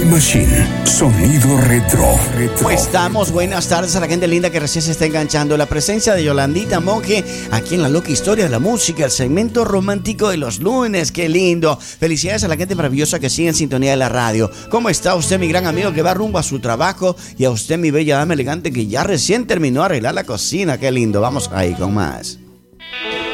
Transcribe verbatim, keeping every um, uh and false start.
Machine, sonido retro, retro. ¿Cómo estamos? Buenas tardes a la gente linda que recién se está enganchando. La presencia de Yolandita Monge aquí en La Loca Historia de la Música, el segmento romántico de los lunes. ¡Qué lindo! Felicidades a la gente maravillosa que sigue en sintonía de la radio. ¿Cómo está usted, mi gran amigo que va rumbo a su trabajo? Y a usted, mi bella dama elegante que ya recién terminó de arreglar la cocina. ¡Qué lindo! Vamos ahí con más.